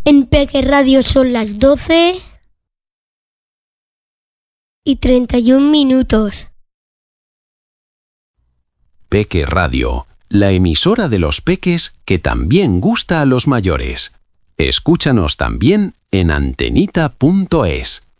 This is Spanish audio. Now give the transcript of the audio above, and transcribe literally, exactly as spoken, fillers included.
En Peque Radio son las doce y treinta y un minutos. Peque Radio, la emisora de los peques que también gusta a los mayores. Escúchanos también en antenita punto es.